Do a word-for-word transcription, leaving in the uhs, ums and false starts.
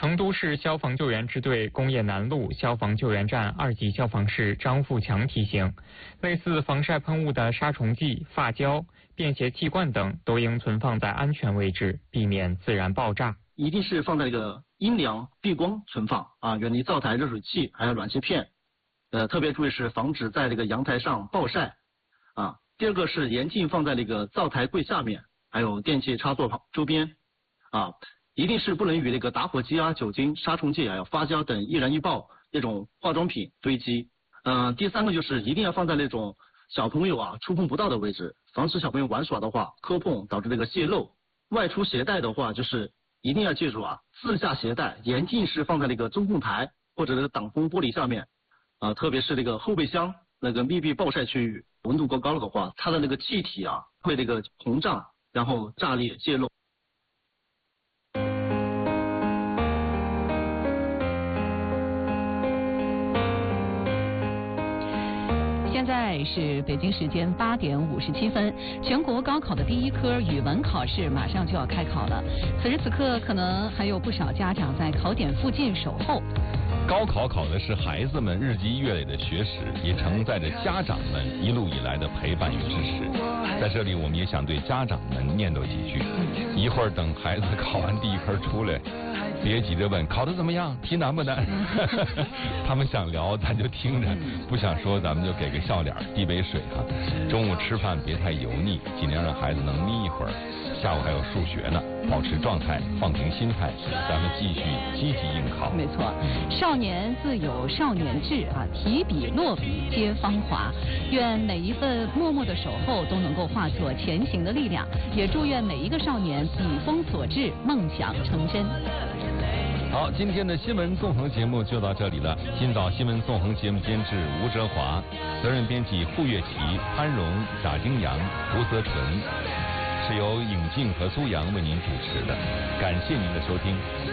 成都市消防救援支队工业南路消防救援站二级消防士张富强提醒，类似防晒喷雾的杀虫剂、发胶、便携气罐等都应存放在安全位置，避免自燃爆炸。 一定是放在这个阴凉避光存放啊，远离灶台、热水器还有暖气片。呃，特别注意是防止在这个阳台上暴晒啊。第二个是严禁放在那个灶台柜下面，还有电器插座旁周边啊。一定是不能与那个打火机啊、酒精、杀虫剂还有发胶等易燃易爆那种化妆品堆积。嗯、呃，第三个就是一定要放在那种小朋友啊触碰不到的位置，防止小朋友玩耍的话磕碰导致这个泄漏。外出携带的话，就是一定要记住啊，自下携带严禁是放在那个中控台或者那个挡风玻璃下面啊，特别是那个后备箱那个密闭暴晒区域，温度过高了的话，它的那个气体啊会那个膨胀，然后炸裂泄漏。 现在是北京时间八点五十七分，全国高考的第一科语文考试马上就要开考了。此时此刻，可能还有不少家长在考点附近守候。 高考考的是孩子们日积月累的学识，也承载着家长们一路以来的陪伴与支持。在这里，我们也想对家长们念叨几句：一会儿等孩子考完第一科出来，别急着问考得怎么样，题难不难。他们想聊，咱就听着；不想说，咱们就给个笑脸，递杯水啊。中午吃饭别太油腻，尽量让孩子能眯一会儿。下午还有数学呢，保持状态，放平心态，咱们继续积极应考。 没错，少年自有少年志啊，提笔落笔皆芳华。愿每一份默默的守候都能够化作前行的力量，也祝愿每一个少年笔锋所至，梦想成真。 好，今天的新闻纵横节目就到这里了。今早新闻纵横节目监制吴哲华，责任编辑胡月琪、潘荣、贾京阳、吴泽纯，是由尹静和苏阳为您主持的。感谢您的收听。